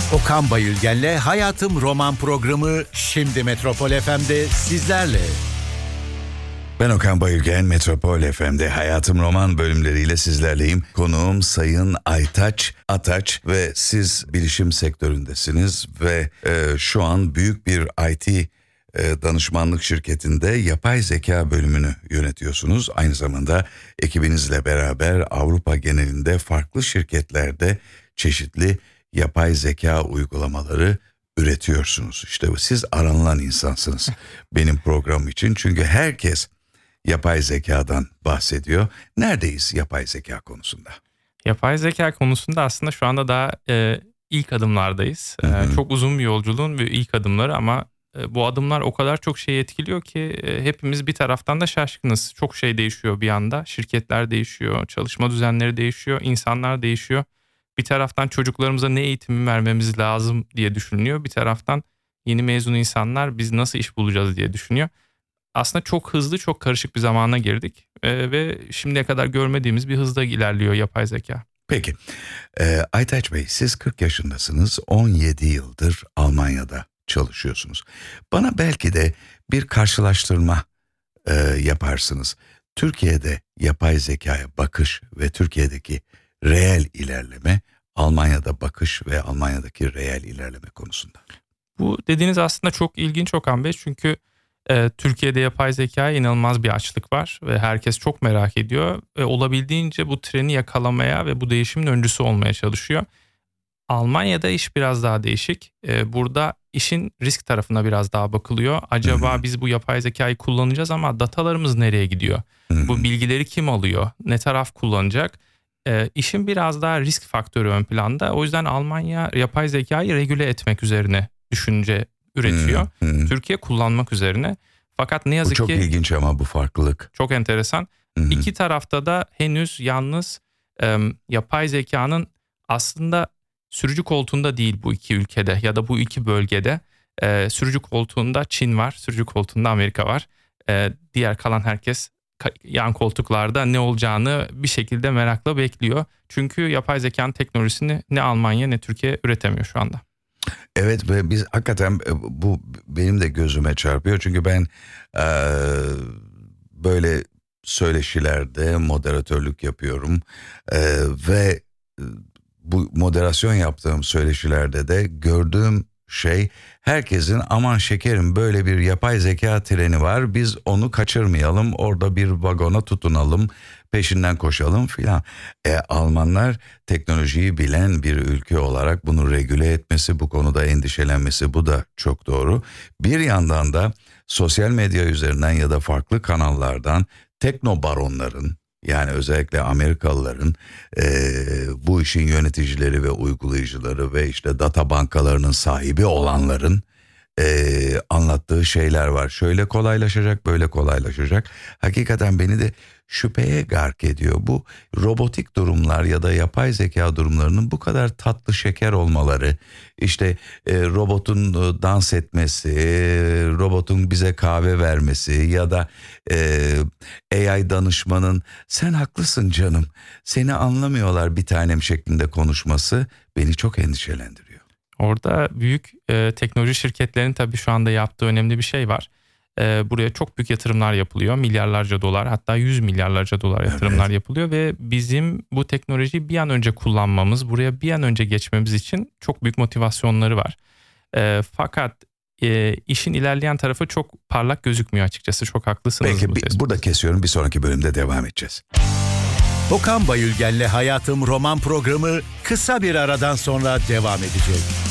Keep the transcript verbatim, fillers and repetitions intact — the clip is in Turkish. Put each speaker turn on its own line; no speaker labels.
Okan Bayülgen'le Hayatım Roman programı şimdi Metropol F M'de sizlerle.
Ben Okan Bayülgen, Metropol F M'de Hayatım Roman bölümleriyle sizlerleyim. Konuğum Sayın Aytaç Ataç ve siz bilişim sektöründesiniz ve e, şu an büyük bir I T e, danışmanlık şirketinde yapay zeka bölümünü yönetiyorsunuz. Aynı zamanda ekibinizle beraber Avrupa genelinde farklı şirketlerde çeşitli yapay zeka uygulamaları üretiyorsunuz. İşte siz aranılan insansınız benim program için. Çünkü herkes yapay zekadan bahsediyor. Neredeyiz yapay zeka konusunda?
Yapay zeka konusunda aslında şu anda daha e, ilk adımlardayız. E, çok uzun bir yolculuğun ve ilk adımları ama e, bu adımlar o kadar çok şeyi etkiliyor ki e, hepimiz bir taraftan da şaşkınız. Çok şey değişiyor bir anda. Şirketler değişiyor, çalışma düzenleri değişiyor, insanlar değişiyor. Bir taraftan çocuklarımıza ne eğitimi vermemiz lazım diye düşünülüyor. Bir taraftan yeni mezun insanlar biz nasıl iş bulacağız diye düşünüyor. Aslında çok hızlı, çok karışık bir zamana girdik ee, ve şimdiye kadar görmediğimiz bir hızda ilerliyor yapay zeka.
Peki, ee, Aytaç Bey siz kırk yaşındasınız, on yedi yıldır Almanya'da çalışıyorsunuz. Bana belki de bir karşılaştırma e, yaparsınız. Türkiye'de yapay zekaya bakış ve Türkiye'deki reel ilerleme, Almanya'da bakış ve Almanya'daki reel ilerleme konusunda.
Bu dediğiniz aslında çok ilginç Okan Bey çünkü e, Türkiye'de yapay zekaya inanılmaz bir açlık var ve herkes çok merak ediyor. E, olabildiğince bu treni yakalamaya ve bu değişimin öncüsü olmaya çalışıyor. Almanya'da iş biraz daha değişik. E, burada işin risk tarafına biraz daha bakılıyor. Acaba Hı-hı. biz bu yapay zekayı kullanacağız ama datalarımız nereye gidiyor? Hı-hı. Bu bilgileri kim alıyor? Ne taraf kullanacak? E, işin biraz daha risk faktörü ön planda. O yüzden Almanya yapay zekayı regüle etmek üzerine düşünce üretiyor. Hmm, hmm. Türkiye kullanmak üzerine. Fakat ne yazık
ki... Bu çok
ki,
ilginç ama bu farklılık.
Çok enteresan. Hmm. İki tarafta da henüz yalnız e, yapay zekanın aslında sürücü koltuğunda değil bu iki ülkede ya da bu iki bölgede. E, sürücü koltuğunda Çin var, sürücü koltuğunda Amerika var. E, diğer kalan herkes yan koltuklarda ne olacağını bir şekilde merakla bekliyor. Çünkü yapay zekanın teknolojisini ne Almanya ne Türkiye üretemiyor şu anda.
Evet ve biz hakikaten bu benim de gözüme çarpıyor. Çünkü ben e, böyle söyleşilerde moderatörlük yapıyorum e, ve bu moderasyon yaptığım söyleşilerde de gördüğüm şey herkesin aman şekerim böyle bir yapay zeka treni var biz onu kaçırmayalım orada bir vagona tutunalım peşinden koşalım filan. E, Almanlar teknolojiyi bilen bir ülke olarak bunu regüle etmesi bu konuda endişelenmesi bu da çok doğru. Bir yandan da sosyal medya üzerinden ya da farklı kanallardan teknobaronların yani özellikle Amerikalıların e, bu işin yöneticileri ve uygulayıcıları ve işte data bankalarının sahibi olanların e, anlattığı şeyler var. Şöyle kolaylaşacak, böyle kolaylaşacak. Hakikaten beni de şüpheye gark ediyor. Bu robotik durumlar ya da yapay zeka durumlarının bu kadar tatlı şeker olmaları, işte e, robotun dans etmesi, e, robotun bize kahve vermesi ya da e, A I danışmanın sen haklısın canım, seni anlamıyorlar bir tanem şeklinde konuşması beni çok endişelendiriyor.
Orada büyük e, teknoloji şirketlerinin tabii şu anda yaptığı önemli bir şey var. E, buraya çok büyük yatırımlar yapılıyor. Milyarlarca dolar hatta yüz milyarlarca dolar yatırımlar evet. yapılıyor ve bizim bu teknolojiyi bir an önce kullanmamız, buraya bir an önce geçmemiz için çok büyük motivasyonları var. E, fakat e, işin ilerleyen tarafı çok parlak gözükmüyor açıkçası. Çok haklısınız.
Peki
bu
bir, burada kesiyorum, bir sonraki bölümde devam edeceğiz.
Okan Bayülgen'le Hayatım Roman programı kısa bir aradan sonra devam edecek.